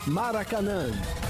Maracanã.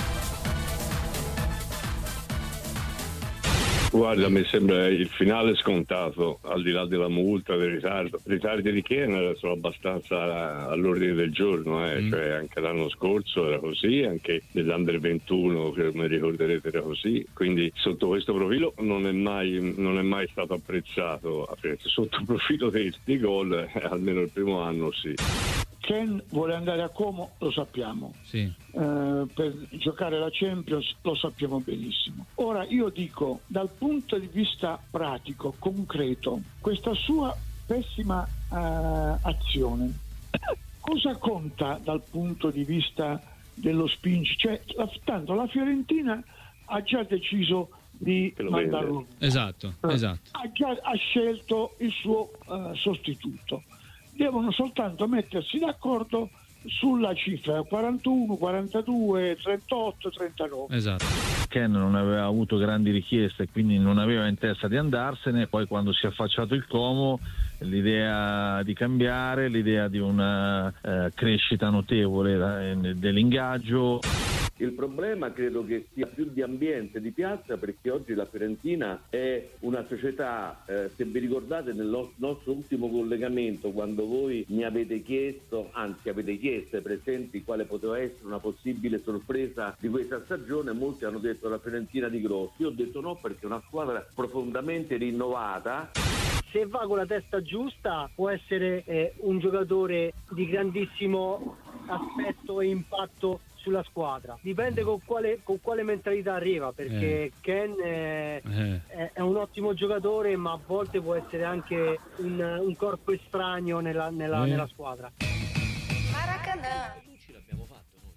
Guarda, mi sembra il finale scontato, al di là della multa, del ritardo. I ritardi di Chiesa sono abbastanza all'ordine del giorno, cioè anche l'anno scorso era così, anche nell'Under 21, che mi ricorderete, era così. Quindi sotto questo profilo non è mai stato apprezzato. Sotto il profilo dei gol, almeno il primo anno sì. Ken vuole andare a Como, lo sappiamo. Sì. Per giocare la Champions lo sappiamo benissimo. Ora io dico, dal punto di vista pratico, concreto, questa sua pessima azione cosa conta dal punto di vista dello spingi? Cioè, tanto la Fiorentina ha già deciso di mandarlo. Esatto. Ha scelto il suo sostituto. Devono soltanto mettersi d'accordo sulla cifra 41, 42, 38, 39. Esatto. Ken non aveva avuto grandi richieste, quindi non aveva in testa di andarsene. Poi quando si è affacciato il Como, l'idea di cambiare, l'idea di una crescita notevole dell'ingaggio. Il problema credo che sia più di ambiente, di piazza, perché oggi la Fiorentina è una società, se vi ricordate nel nostro ultimo collegamento, quando voi mi avete chiesto, anzi avete chiesto ai presenti quale poteva essere una possibile sorpresa di questa stagione, molti hanno detto la Fiorentina di Grossi. Io ho detto no, perché è una squadra profondamente rinnovata. Se va con la testa giusta può essere un giocatore di grandissimo aspetto e impatto sulla squadra. Dipende con quale mentalità arriva, perché Ken è un ottimo giocatore, ma a volte può essere anche un corpo estraneo nella squadra. Maracanã. L'abbiamo fatto noi.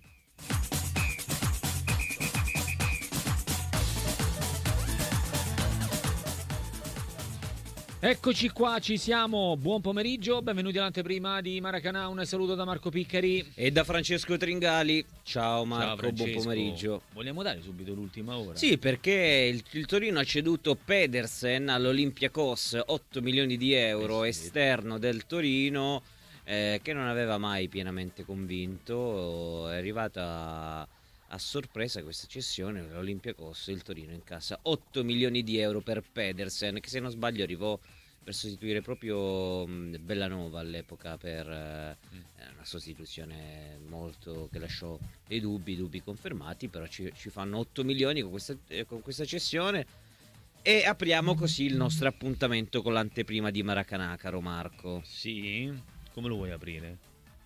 Eccoci qua, ci siamo. Buon pomeriggio, benvenuti all'anteprima di Maracanã. Un saluto da Marco Piccari e da Francesco Tringali. Ciao Marco, buon pomeriggio. Vogliamo dare subito l'ultima ora? Sì, perché il Torino ha ceduto Pedersen all'Olympiakos, 8 milioni di euro, esterno del Torino, che non aveva mai pienamente convinto. È arrivata a sorpresa questa cessione, l'Olympiakos, il Torino incassa 8 milioni di euro per Pedersen, che se non sbaglio arrivò per sostituire proprio Bellanova all'epoca, per una sostituzione molto che lasciò dei dubbi confermati, però ci fanno 8 milioni con questa cessione, e apriamo così il nostro appuntamento con l'anteprima di Maracanã, caro Marco. Sì? Come lo vuoi aprire?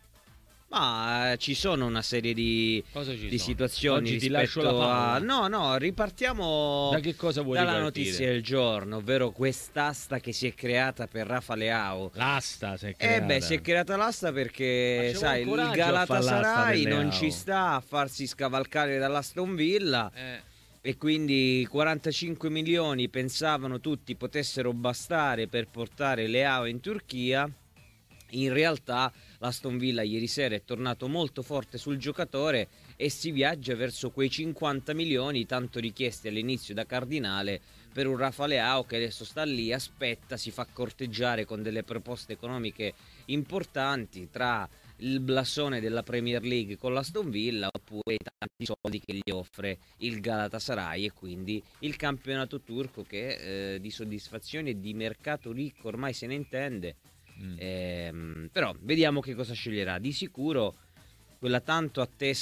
Ma ci sono una serie di situazioni. Oggi ti lascio la palla. No, ripartiamo da che cosa vuoi dalla ripartire? Notizia del giorno, ovvero quest'asta che si è creata per Rafa Leao. L'asta si è creata. Si è creata l'asta perché, sai, il Galatasaray non ci sta a farsi scavalcare dall'Aston Villa. E quindi 45 milioni pensavano tutti potessero bastare per portare Leao in Turchia. In realtà l'Aston Villa ieri sera è tornato molto forte sul giocatore e si viaggia verso quei 50 milioni tanto richiesti all'inizio da Cardinale per un Rafa Leao, che adesso sta lì, aspetta, si fa corteggiare con delle proposte economiche importanti, tra il blasone della Premier League con l'Aston Villa oppure i tanti soldi che gli offre il Galatasaray, e quindi il campionato turco che di soddisfazione e di mercato ricco ormai se ne intende. Però vediamo che cosa sceglierà. Di sicuro quelle tanto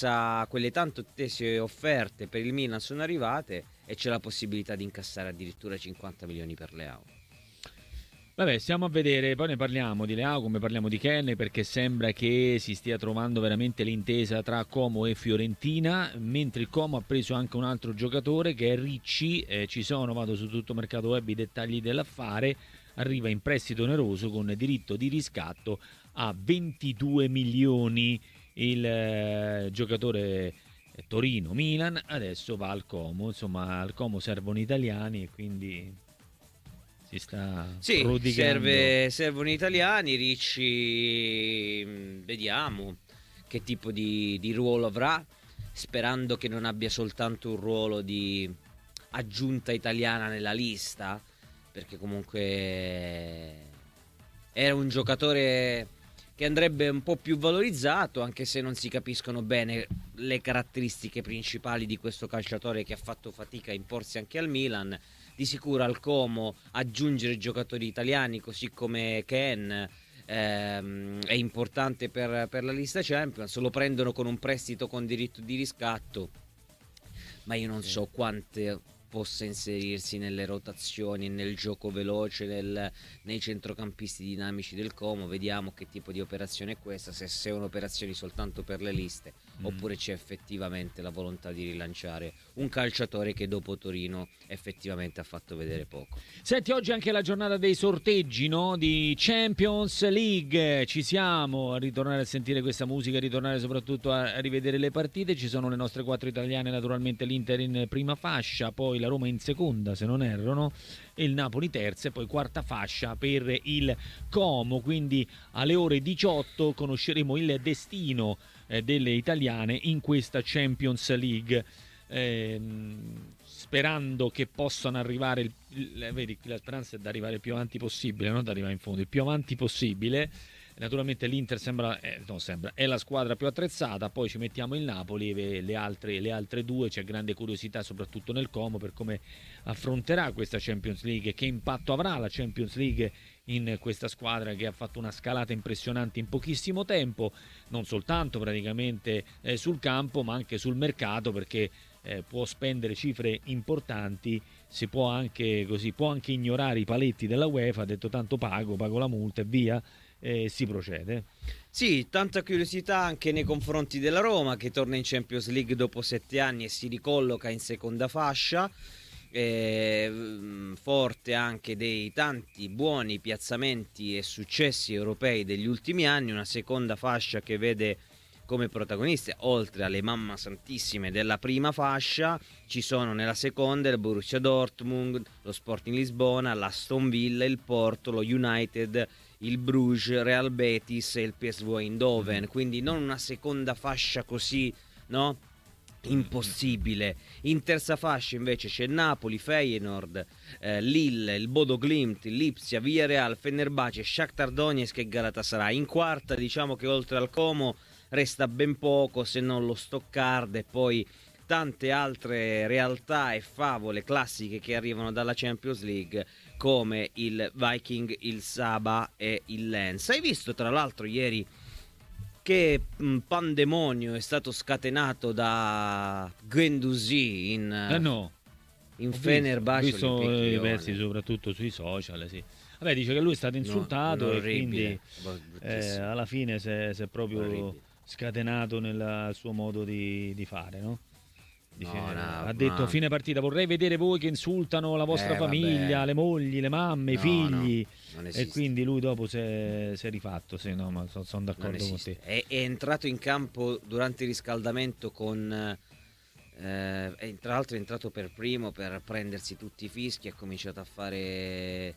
attese offerte per il Milan sono arrivate e c'è la possibilità di incassare addirittura 50 milioni per Leao. Vabbè, stiamo a vedere, poi ne parliamo di Leao come parliamo di Ken, perché sembra che si stia trovando veramente l'intesa tra Como e Fiorentina, mentre il Como ha preso anche un altro giocatore che è Ricci. Vado su tutto mercato web i dettagli dell'affare. Arriva in prestito oneroso con diritto di riscatto a 22 milioni il giocatore Torino-Milan, adesso va al Como. Insomma, al Como servono italiani e quindi si sta prodigando. Servono italiani. Ricci, vediamo che tipo di ruolo avrà, sperando che non abbia soltanto un ruolo di aggiunta italiana nella lista, perché comunque era un giocatore che andrebbe un po' più valorizzato, anche se non si capiscono bene le caratteristiche principali di questo calciatore che ha fatto fatica a imporsi anche al Milan. Di sicuro al Como aggiungere giocatori italiani così come Ken è importante per la lista Champions. Lo prendono con un prestito con diritto di riscatto, ma io non so quante possa inserirsi nelle rotazioni, nel gioco veloce, nei centrocampisti dinamici del Como. Vediamo che tipo di operazione è questa, se è un'operazione soltanto per le liste oppure c'è effettivamente la volontà di rilanciare un calciatore che dopo Torino effettivamente ha fatto vedere poco. Senti, oggi è anche la giornata dei sorteggi, no? Di Champions League, ci siamo a ritornare a sentire questa musica, a ritornare soprattutto a rivedere le partite. Ci sono le nostre 4 italiane, naturalmente l'Inter in prima fascia, poi la Roma in seconda se non erro, no? E il Napoli terza, e poi quarta fascia per il Como. Quindi alle ore 18 conosceremo il destino delle italiane in questa Champions League, sperando che possano arrivare vedi, la speranza è di arrivare il più avanti possibile, non di arrivare in fondo, il più avanti possibile. Naturalmente l'Inter è la squadra più attrezzata, poi ci mettiamo il Napoli e le altre due. C'è grande curiosità soprattutto nel Como per come affronterà questa Champions League, che impatto avrà la Champions League in questa squadra che ha fatto una scalata impressionante in pochissimo tempo, non soltanto praticamente sul campo ma anche sul mercato, perché può spendere cifre importanti, può anche ignorare i paletti della UEFA, ha detto tanto pago la multa e via. Si procede. Sì, tanta curiosità anche nei confronti della Roma, che torna in Champions League dopo 7 anni e si ricolloca in seconda fascia, forte anche dei tanti buoni piazzamenti e successi europei degli ultimi anni. Una seconda fascia che vede come protagoniste, oltre alle mamma santissime della prima fascia, ci sono nella seconda il Borussia Dortmund, lo Sporting Lisbona, l'Aston Villa, il Porto, lo United, il Bruges, Real Betis e il PSV Eindhoven. Quindi non una seconda fascia così, no? Impossibile. In terza fascia invece c'è Napoli, Feyenoord, Lille, il Bodo Glimt, il Lipsia, Villarreal, Fenerbahce, Shakhtar Donetsk e Galatasaray. In quarta diciamo che oltre al Como resta ben poco, se non lo Stoccarda, e poi tante altre realtà e favole classiche che arrivano dalla Champions League, come il Viking, il Saba e il Lens. Hai visto tra l'altro ieri che pandemonio è stato scatenato da Guendouzi in Fenerbahce? Ho visto i pezzi soprattutto sui social, sì. Vabbè, dice che lui è stato insultato e quindi alla fine si è proprio orribile, scatenato nel suo modo di fare, no? Dice, ha detto fine partita: vorrei vedere voi che insultano la vostra famiglia, le mogli, le mamme, i figli, e quindi lui dopo si è rifatto. Sì, no, ma sono d'accordo con te. È entrato in campo durante il riscaldamento con tra l'altro è entrato per primo per prendersi tutti i fischi, ha cominciato a fare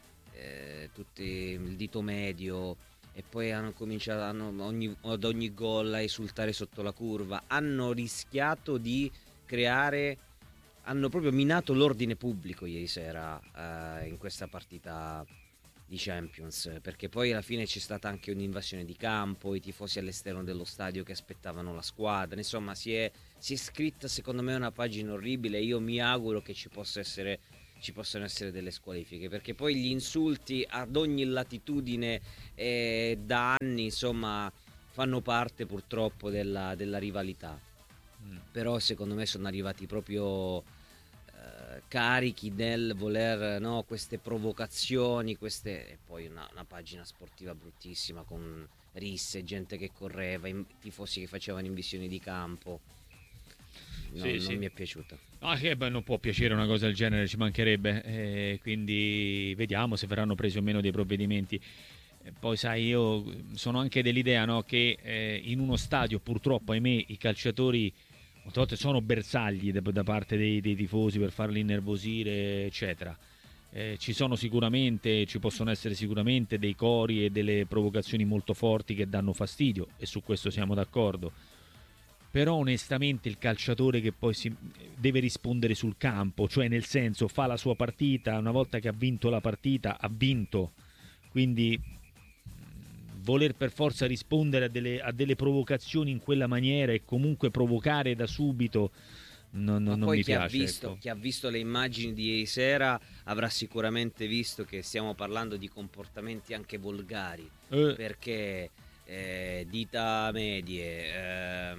il dito medio, e poi hanno cominciato ad ogni gol a esultare sotto la curva. Hanno rischiato di hanno proprio minato l'ordine pubblico ieri sera in questa partita di Champions, perché poi alla fine c'è stata anche un'invasione di campo, i tifosi all'esterno dello stadio che aspettavano la squadra. Insomma, si è scritta secondo me una pagina orribile. Io mi auguro che ci possano essere delle squalifiche, perché poi gli insulti ad ogni latitudine da anni, insomma, fanno parte purtroppo della rivalità. Però secondo me sono arrivati proprio carichi nel voler, no, queste provocazioni, e poi una pagina sportiva bruttissima, con risse, gente che correva, tifosi che facevano invasioni di campo. Non mi è piaciuta. Non può piacere una cosa del genere, ci mancherebbe, quindi vediamo se verranno presi o meno dei provvedimenti. Poi sai, io sono anche dell'idea, no, che in uno stadio purtroppo, ahimè, i calciatori molte volte sono bersagli da parte dei tifosi per farli innervosire, eccetera. Ci possono essere sicuramente dei cori e delle provocazioni molto forti che danno fastidio, e su questo siamo d'accordo. Però onestamente il calciatore che poi deve rispondere sul campo, cioè nel senso fa la sua partita, una volta che ha vinto la partita ha vinto, quindi voler per forza rispondere a delle provocazioni in quella maniera e comunque provocare da subito non mi piace. Chi ha visto le immagini di ieri sera avrà sicuramente visto che stiamo parlando di comportamenti anche volgari, perché dita medie,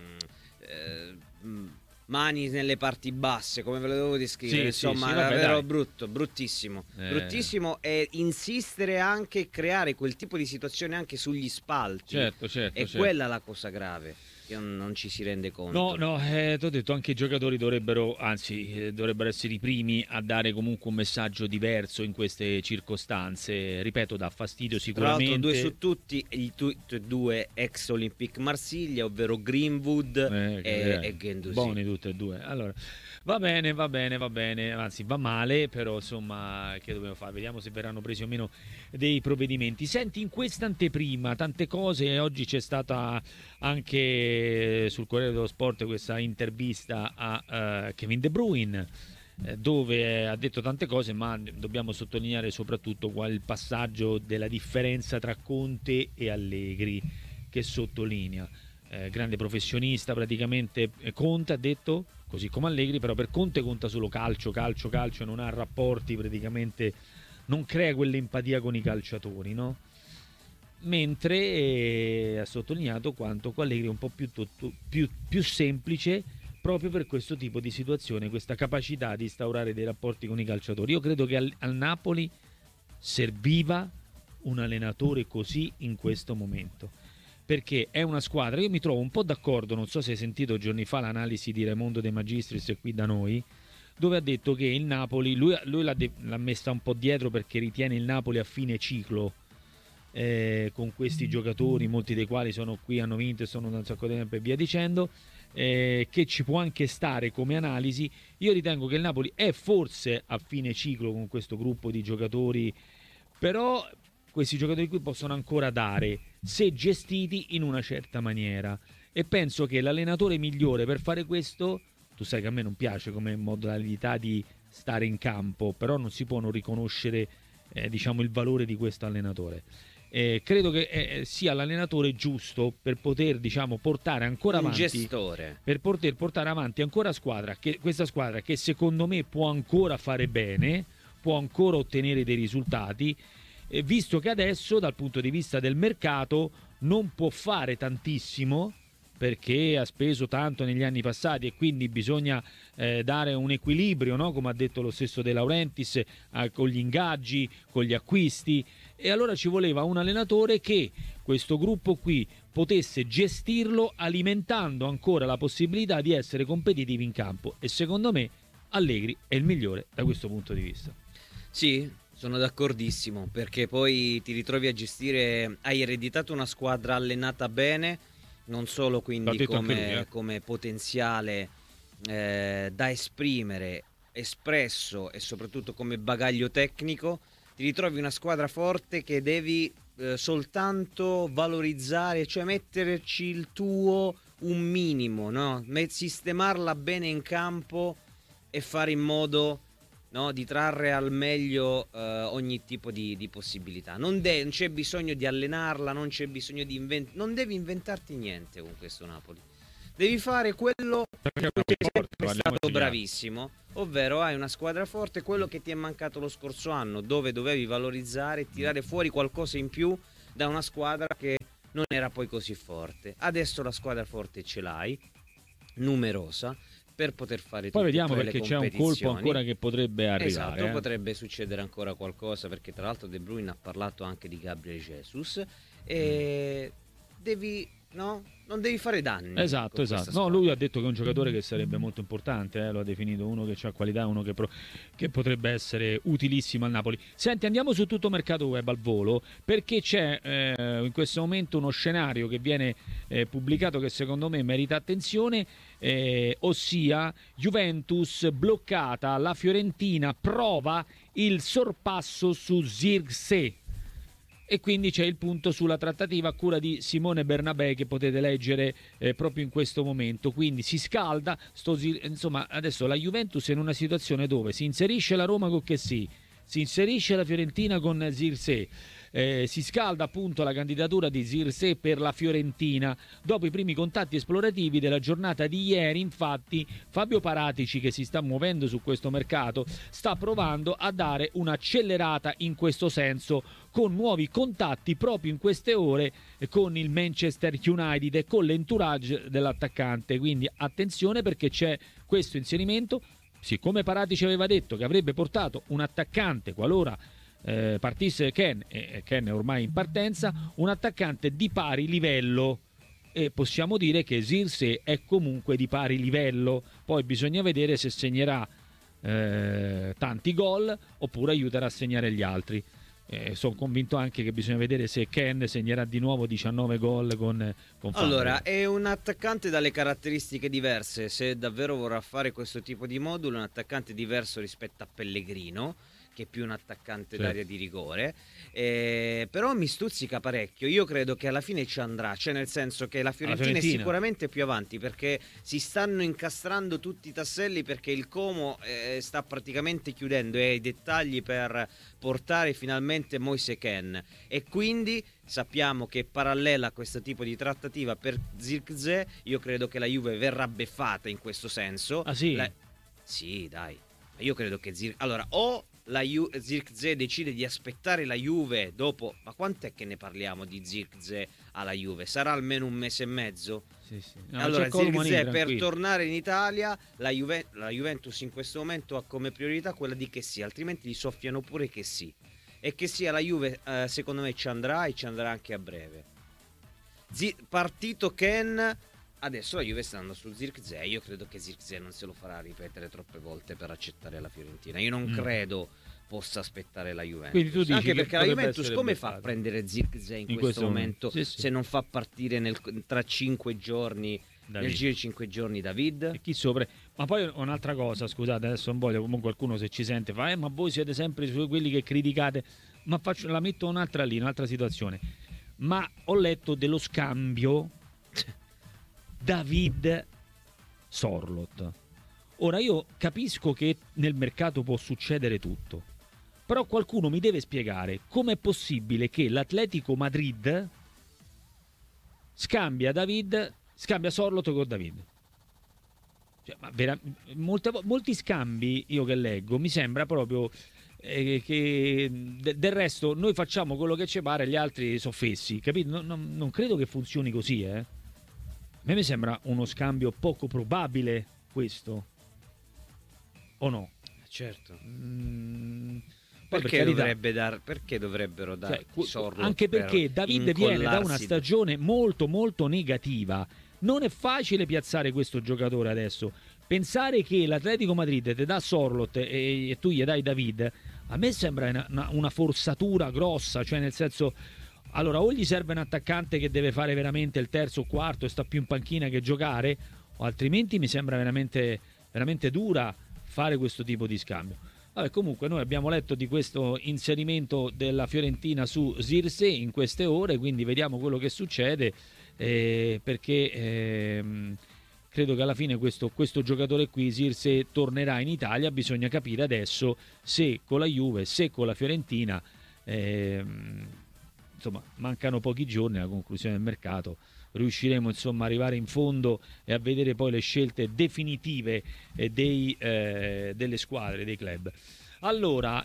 mani nelle parti basse, come ve lo devo descrivere, insomma, davvero bruttissimo, e insistere anche, creare quel tipo di situazione anche sugli spalti, certo. Quella la cosa grave, che non ci si rende conto. No, ti ho detto, anche i giocatori dovrebbero essere i primi a dare comunque un messaggio diverso in queste circostanze. Ripeto, dà fastidio sicuramente. Tra l'altro, 2 su tutti, due ex Olympique Marsiglia, ovvero Greenwood e Guendouzi. Buoni tutti e due. Allora, va bene, anzi va male, però insomma, che dobbiamo fare? Vediamo se verranno presi o meno dei provvedimenti. Senti, in questa anteprima tante cose, oggi c'è stata anche sul Corriere dello Sport questa intervista a Kevin De Bruyne, dove ha detto tante cose, ma dobbiamo sottolineare soprattutto il passaggio della differenza tra Conte e Allegri, che sottolinea. Grande professionista, praticamente Conte ha detto, così come Allegri, però per Conte conta solo calcio, non ha rapporti, praticamente non crea quell'empatia con i calciatori, no? Mentre ha sottolineato quanto con Allegri è un po' più semplice, proprio per questo tipo di situazione, questa capacità di instaurare dei rapporti con i calciatori. Io credo che al Napoli serviva un allenatore così in questo momento, perché è una squadra, io mi trovo un po' d'accordo, non so se hai sentito giorni fa l'analisi di Raimondo De Magistris qui da noi, dove ha detto che il Napoli, lui l'ha messa un po' dietro perché ritiene il Napoli a fine ciclo, con questi giocatori, molti dei quali sono qui, hanno vinto e sono da un sacco di tempo e via dicendo, che ci può anche stare come analisi. Io ritengo che il Napoli è forse a fine ciclo con questo gruppo di giocatori, però questi giocatori qui possono ancora dare, se gestiti in una certa maniera, e penso che l'allenatore migliore per fare questo, tu sai che a me non piace come modalità di stare in campo, però non si può non riconoscere il valore di questo allenatore. Credo che sia l'allenatore giusto per poter portare ancora avanti, un gestore, per poter portare avanti ancora questa squadra che secondo me può ancora fare bene, può ancora ottenere dei risultati, visto che adesso dal punto di vista del mercato non può fare tantissimo perché ha speso tanto negli anni passati e quindi bisogna dare un equilibrio, no? Come ha detto lo stesso De Laurentiis, con gli ingaggi, con gli acquisti, e allora ci voleva un allenatore che questo gruppo qui potesse gestirlo alimentando ancora la possibilità di essere competitivi in campo, e secondo me Allegri è il migliore da questo punto di vista. Sì, sono d'accordissimo, perché poi ti ritrovi a gestire, hai ereditato una squadra allenata bene, non solo quindi come potenziale da esprimere, espresso, e soprattutto come bagaglio tecnico. Ti ritrovi una squadra forte che devi soltanto valorizzare, cioè metterci il tuo un minimo, no? Sistemarla bene in campo e fare in modo, no, di trarre al meglio ogni tipo di possibilità. Non c'è bisogno di allenarla, non c'è bisogno di non devi inventarti niente con questo Napoli. Devi fare quello che è stato bravissimo, ovvero hai una squadra forte, quello che ti è mancato lo scorso anno, dove dovevi valorizzare e tirare fuori qualcosa in più da una squadra che non era poi così forte. Adesso la squadra forte ce l'hai, numerosa, per poter fare poi vediamo, perché c'è un colpo ancora che potrebbe arrivare. Esatto, potrebbe succedere ancora qualcosa, perché tra l'altro De Bruyne ha parlato anche di Gabriel Jesus e non devi fare danni. Esatto. No, lui ha detto che è un giocatore che sarebbe molto importante, lo ha definito uno che ha qualità, uno che potrebbe essere utilissimo al Napoli. Senti, andiamo su Tutto Mercato Web al volo, perché c'è in questo momento uno scenario che viene pubblicato che secondo me merita attenzione, ossia Juventus bloccata, la Fiorentina prova il sorpasso su Zirkzee. E quindi c'è il punto sulla trattativa a cura di Simone Bernabé, che potete leggere proprio in questo momento. Quindi si scalda, insomma adesso la Juventus è in una situazione dove si inserisce la Roma con Chessy, si inserisce la Fiorentina con Zirkzee, Si scalda appunto la candidatura di Zirkzee per la Fiorentina. Dopo i primi contatti esplorativi della giornata di ieri, infatti, Fabio Paratici, che si sta muovendo su questo mercato, sta provando a dare un'accelerata in questo senso, con nuovi contatti proprio in queste ore con il Manchester United e con l'entourage dell'attaccante. Quindi attenzione, perché c'è questo inserimento. Siccome Paratici aveva detto che avrebbe portato un attaccante qualora partisse Ken, e Ken è ormai in partenza, un attaccante di pari livello, e possiamo dire che Zirkzee è comunque di pari livello. Poi bisogna vedere se segnerà tanti gol oppure aiuterà a segnare gli altri. Sono convinto anche che bisogna vedere se Ken segnerà di nuovo 19 gol con Allora, è un attaccante dalle caratteristiche diverse. Se davvero vorrà fare questo tipo di modulo, è un attaccante diverso rispetto a Pellegrino, che è più un attaccante d'area di rigore, però mi stuzzica parecchio. Io credo che alla fine ci andrà, cioè nel senso che la Fiorentina è sicuramente più avanti, perché si stanno incastrando tutti i tasselli, perché il Como sta praticamente chiudendo e ha i dettagli per portare finalmente Moise Kean, e quindi sappiamo che parallela a questo tipo di trattativa per Zirkzee, io credo che la Juve verrà beffata in questo senso. Sì, dai. Io credo che allora, o Zirkzee decide di aspettare la Juve dopo, ma quant'è che ne parliamo di Zirkzee alla Juve? Sarà almeno un mese e mezzo? Sì. No, allora Zirkzee per tornare in Italia, la Juventus in questo momento ha come priorità quella di che sì, altrimenti gli soffiano pure che sì. E che sia la Juve secondo me ci andrà, e ci andrà anche a breve. Partito Ken, adesso la Juve sta andando su Zirkzee. Io credo che Zirkzee non se lo farà ripetere troppe volte per accettare la Fiorentina. Io non credo possa aspettare la Juventus. Quindi tu dici, anche perché la Juventus come fa a prendere Zirkzee in questo momento, sì. se non fa partire tra 5 giorni David. Nel giro di 5 giorni David? E chi sopra? Ma poi un'altra cosa, scusate, adesso non voglio, comunque qualcuno se ci sente fa ma voi siete sempre quelli che criticate. Ma la metto un'altra situazione. Ma ho letto dello scambio David Sorloth. Ora io capisco che nel mercato può succedere tutto, però qualcuno mi deve spiegare com'è possibile che l'Atletico Madrid scambia Sorloth con David. Cioè, ma molti scambi io che leggo mi sembra proprio che del resto noi facciamo quello che ci pare, gli altri sono fessi, capito? Non credo che funzioni così, A me mi sembra uno scambio poco probabile questo, o no? Certo. Perché dovrebbero dare Sorloth? Anche perché David viene da una stagione molto molto negativa. Non è facile piazzare questo giocatore adesso. Pensare che l'Atletico Madrid ti dà Sorloth e tu gli dai David, a me sembra una forzatura grossa, cioè nel senso, allora o gli serve un attaccante che deve fare veramente il terzo o quarto e sta più in panchina che giocare, o altrimenti mi sembra veramente, veramente dura fare questo tipo di scambio. Vabbè, comunque noi abbiamo letto di questo inserimento della Fiorentina su Zirkzee in queste ore, quindi vediamo quello che succede, perché credo che alla fine questo giocatore qui, Zirkzee, tornerà in Italia. Bisogna capire adesso se con la Juve, se con la Fiorentina, insomma mancano pochi giorni alla conclusione del mercato, riusciremo insomma a arrivare in fondo e a vedere poi le scelte definitive delle squadre, dei club. Allora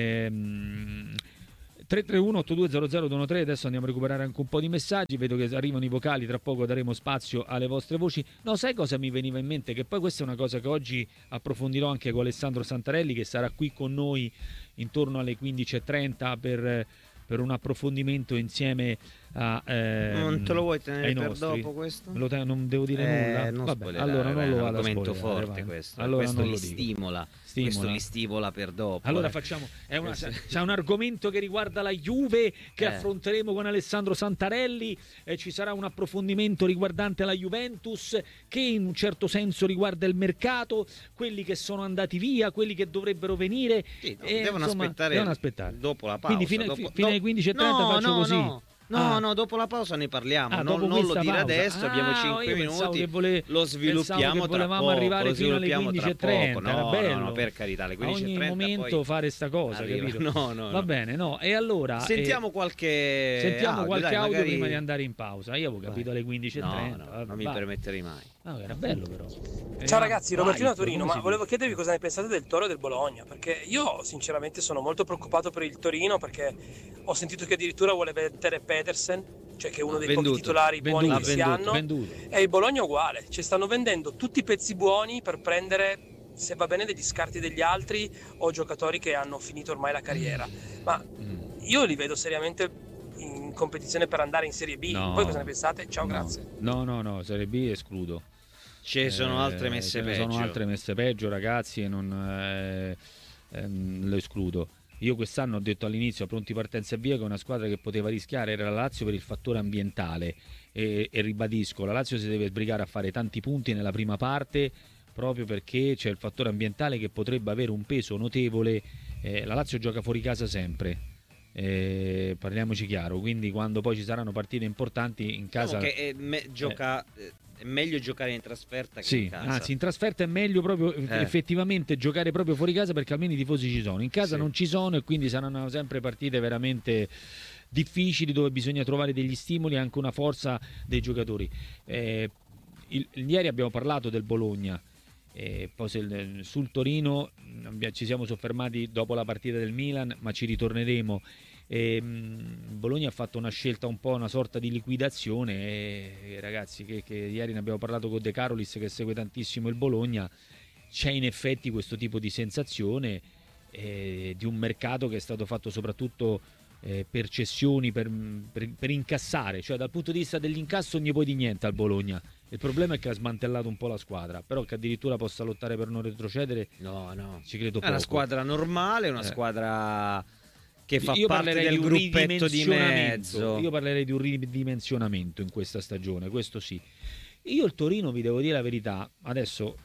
331-8200-213, adesso andiamo a recuperare anche un po' di messaggi, vedo che arrivano i vocali, tra poco daremo spazio alle vostre voci. No, sai cosa mi veniva in mente? Che poi questa è una cosa che oggi approfondirò anche con Alessandro Santarelli, che sarà qui con noi intorno alle 15:30 per un approfondimento insieme a non te lo vuoi tenere per nostri. Dopo questo? Non devo dire nulla? Non vabbè, allora non lo vado a argomento spoilerare, forte questo. Allora questo non li lo dico. stimola. Questo li stimola per dopo. Allora facciamo c'è un argomento che riguarda la Juve che affronteremo con Alessandro Santarelli, ci sarà un approfondimento riguardante la Juventus che in un certo senso riguarda il mercato, quelli che sono andati via, quelli che dovrebbero venire, devono aspettare dopo la pausa. Quindi fino alle 15:30 faccio così. No, dopo la pausa ne parliamo. Non lo dire adesso, abbiamo 5 minuti. Lo sviluppiamo tra poco. Arrivare fino alle 15:30. No, bello. No, per carità, alle 15:30. Ogni momento poi fare sta cosa, capito? No. Va bene, no. E allora sentiamo qualche audio prima di andare in pausa. Io avevo capito alle 15:30. No, non mi permetterei mai. Era bello però. Ciao ragazzi, Robertino da Torino, ma volevo chiedervi cosa ne pensate del Toro e del Bologna, perché io sinceramente sono molto preoccupato per il Torino, perché ho sentito che addirittura vuole mettere Pedersen, cioè che è uno dei pochi titolari buoni che si hanno, e il Bologna uguale, cioè stanno vendendo tutti i pezzi buoni per prendere, se va bene, degli scarti degli altri o giocatori che hanno finito ormai la carriera, ma io li vedo seriamente in competizione per andare in Serie B. Voi cosa ne pensate? Ciao, grazie. No, Serie B escludo. Ci sono altre messe peggio. Sono altre messe peggio, ragazzi, e non lo escludo. Io quest'anno ho detto all'inizio, a pronti partenza e via, che una squadra che poteva rischiare era la Lazio per il fattore ambientale, e ribadisco, la Lazio si deve sbrigare a fare tanti punti nella prima parte proprio perché c'è il fattore ambientale che potrebbe avere un peso notevole. La Lazio gioca fuori casa sempre, parliamoci chiaro, quindi quando poi ci saranno partite importanti in casa è meglio giocare in trasferta che in casa. Anzi, in trasferta è meglio proprio effettivamente giocare proprio fuori casa, perché almeno i tifosi ci sono, in casa non ci sono, e quindi saranno sempre partite veramente difficili dove bisogna trovare degli stimoli e anche una forza dei giocatori. Ieri abbiamo parlato del Bologna, poi sul Torino ci siamo soffermati dopo la partita del Milan, ma ci ritorneremo. Bologna ha fatto una scelta, un po' una sorta di liquidazione, ragazzi, che ieri ne abbiamo parlato con De Carolis, che segue tantissimo il Bologna. C'è in effetti questo tipo di sensazione di un mercato che è stato fatto soprattutto per cessioni, per incassare, cioè dal punto di vista dell'incasso non gli puoi di niente al Bologna. Il problema è che ha smantellato un po' la squadra, però che addirittura possa lottare per non retrocedere, no, ci credo poco. È una squadra normale, una squadra che fa parte del gruppetto di mezzo. Io parlerei di un ridimensionamento in questa stagione, questo sì. Io il Torino, vi devo dire la verità, adesso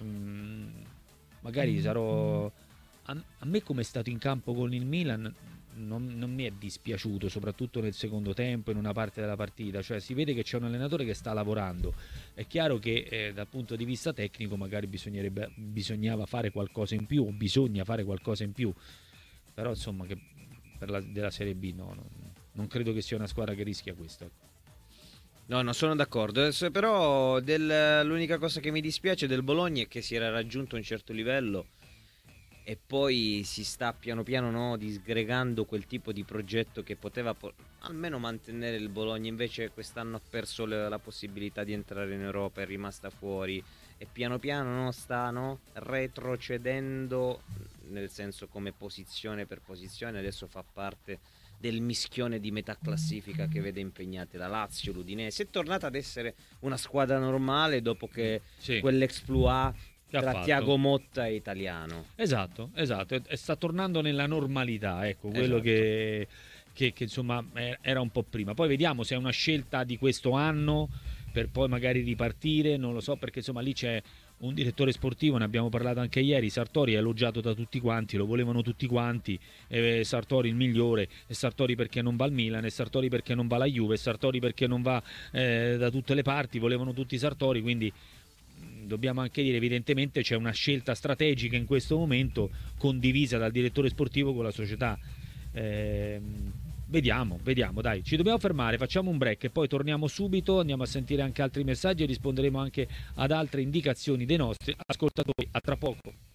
magari sarò... A me, come è stato in campo con il Milan, non mi è dispiaciuto, soprattutto nel secondo tempo, in una parte della partita. Cioè si vede che c'è un allenatore che sta lavorando. È chiaro che dal punto di vista tecnico magari bisognava fare qualcosa in più, o bisogna fare qualcosa in più, però insomma che della Serie B non credo che sia una squadra che rischia questo. No, sono d'accordo, però l'unica cosa che mi dispiace del Bologna è che si era raggiunto un certo livello e poi si sta piano piano disgregando quel tipo di progetto che poteva almeno mantenere il Bologna. Invece quest'anno ha perso la possibilità di entrare in Europa, è rimasta fuori e piano piano sta retrocedendo, nel senso come posizione per posizione. Adesso fa parte del mischione di metà classifica che vede impegnate la Lazio, l'Udinese. È tornata ad essere una squadra normale dopo che quell'exploit tra Thiago Motta e Italiano. Esatto, e sta tornando nella normalità, ecco, quello che insomma era un po' prima. Poi vediamo se è una scelta di questo anno per poi magari ripartire, non lo so, perché insomma lì c'è un direttore sportivo, ne abbiamo parlato anche ieri, Sartori, è elogiato da tutti quanti, lo volevano tutti quanti, Sartori il migliore, e Sartori perché non va al Milan, e Sartori perché non va alla Juve, e Sartori perché non va da tutte le parti, volevano tutti Sartori, quindi dobbiamo anche dire, evidentemente c'è una scelta strategica in questo momento condivisa dal direttore sportivo con la società. Vediamo, dai, ci dobbiamo fermare, facciamo un break e poi torniamo subito, andiamo a sentire anche altri messaggi e risponderemo anche ad altre indicazioni dei nostri ascoltatori. A tra poco.